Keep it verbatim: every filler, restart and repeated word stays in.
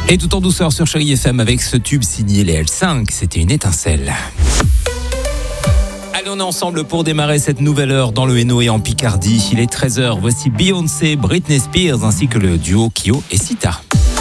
Et tout en douceur sur Chérie F M avec ce tube signé les L cinq, c'était une étincelle. Allez, on est ensemble pour démarrer cette nouvelle heure dans le Hainaut et en Picardie. Il est treize heures, voici Beyoncé, Britney Spears ainsi que le duo Kyo et Sita.